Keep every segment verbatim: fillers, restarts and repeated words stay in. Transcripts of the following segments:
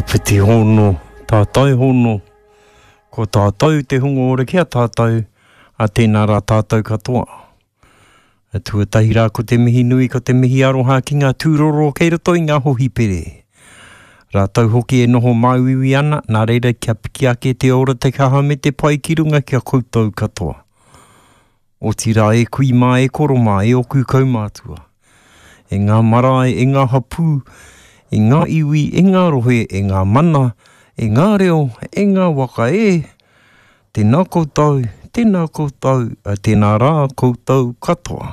piti hono, tātai hono. Ko tātou te hungo ore kia tātou, a tēnā rā tātou katoa. A tuatahi rā ko te mihi nui, ko te mihi aroha ki ngā tūroro kei roto i ngā hohi pere. Rātau hoki e noho mauiwi ana, nā reira kia piki ake te ora te kaha me te pai ki runga kia koutou katoa. O tira e kui mā e koroma e oku kaumātua. E ngā marae, e ngā hapū, e ngā iwi, e ngā rohe, e ngā mana, e ngā reo, e ngā waka e. Tēnā koutou, tēnā koutou, a tēnā rā koutou katoa.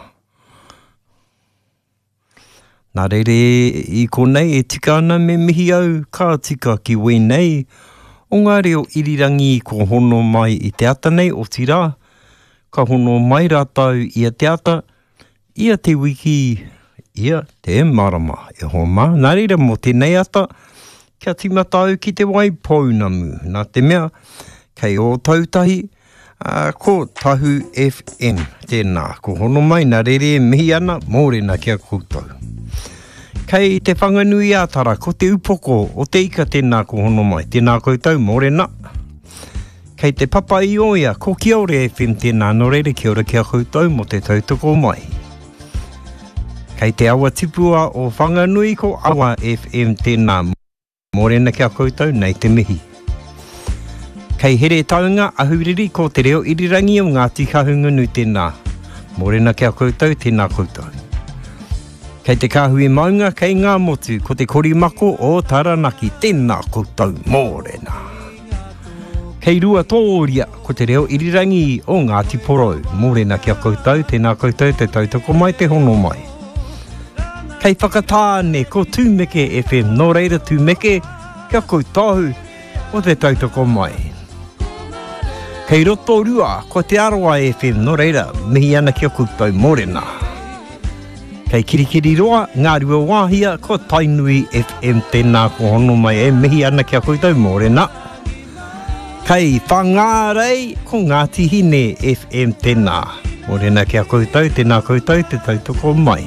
Nā reire i konei e tika ana me mihi au ka tika ki wēnei o ngā reo irirangi ko hono mai i te ata nei o tira. Ka hono mai rātau ia te ata, ia te wiki, ia te marama e homa. Nā reira mo tēnei ata, kia timata au ki te wai pounamu. Nā te mea, kei o tautahi, uh, ko Tahu F M. Tēnā, ko hono mai, nā reire mihi ana, mōrena kia koutou. Kei te whanganui ātara, ko te upoko o te ika tēnā ko hono mai. Tēnā koutou, mōrena. Kei te papa i oia, ko Kia Ora F M tēnā no reire kia ora kia koutou mo te tautoko mai. Kei te awa tipua o whanganui ko Awa F M tēnā mōrena kia koutou nei te mihi. Kei here taunga ahuriri ko te reo irirangi o ngā tikahunga nui tēnā. Mōrena kia koutou, tēnā koutou. Kei te kāhui maunga, kei ngā motu, ko te korimako o Taranaki, tēnā koutou, mōrena. Kei rua tōria, ko te reo irirangi o Ngāti Porou, mōrena kia koutou, tēnā koutou, te tautoko mai, te hono mai. Kei whakatāne, ko Tūmeke F M, no reira Tūmeke, kia koutou, o te tautoko mai. Kei Rotorua, ko te Aroa F M, no reira, mihi ana kia koutou, mōrena. Kei Kirikiri roa, ngā rua wāhia, ko Tainui F M, tēnā ko hono mai, e mihi ana kia koutou, mōrena. Kei Whangārei, ko Ngāti Hine F M tēnā. Mōrena kia koutou, tēnā koutou, te tautoko mai.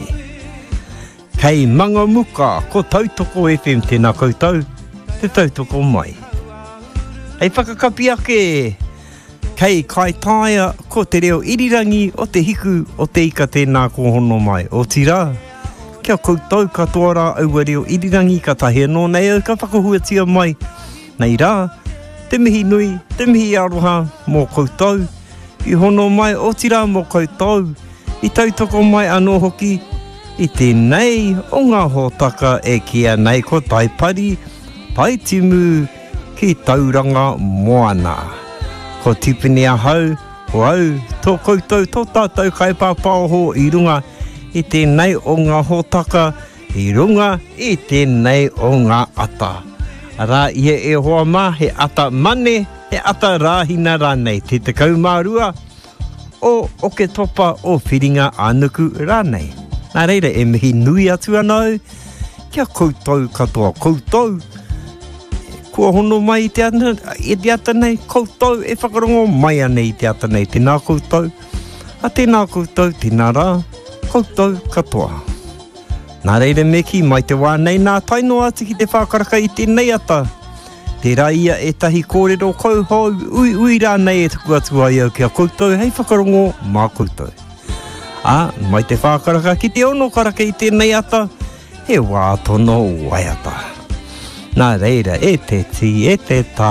Kei Mangamuka, ko Tautoko F M tēnā koutou, te tautoko mai. Hei whakakapi ake, kei Kaitaia, ko te reo irirangi o te hiku o te ika tēnā ko hono mai. O tira, kia koutou katoa rā aua reo irirangi ka tahi anō nei au ka whakahuatia mai. Nei rā, te mihi nui, te mihi aroha mō koutou, i hono mai o tira mō koutou, i tautoko mai anō hoki, i tēnei o ngā hōtaka e kia nei ko taipari, taitimu ki tauranga moana. Ko tipini ahau, ko au, tō koutou, tō tātou kaipāpāho i runga, i tēnei o ngā hōtaka, i runga, i tēnei o ngā ata. Rā ia e hoa mā, he ata mane, he ata rāhina rānei. Te te kaumārua o o ke topa o whiringa ānuku rānei. Nā reira e mihi nui atu anau, kia koutou katoa koutou. Kua hono mai i te ata, i te ata nei, koutou e whakarongo mai anei i te ata nei. Tēnā koutou, a tēnā koutou, tēnā rā, koutou katoa. Nā reira meki, mai te wā nei nā taino atu ki te whakaraka i tēnei ata. Te rā ia e tahi kōrero kauhau, ui ui rā nei e tuku atu ai au kia koutou, hei whakarongo mā koutou. A, mai te whakaraka ki te ono karaka i tēnei ata, he wā tono waiata. Nā reira, e te ti, e te tā.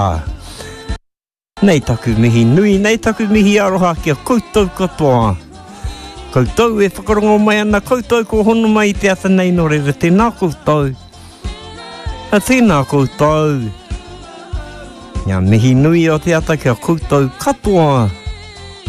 Nei taku mihi nui, nei taku mihi aroha kia koutou katoa. Koutou e whakarongo mai ana, koutou ko hono mai te ata nei no reira, tēnā koutou. A tēnā koutou. Ngā mihi nui o te ata kia koutou katoa.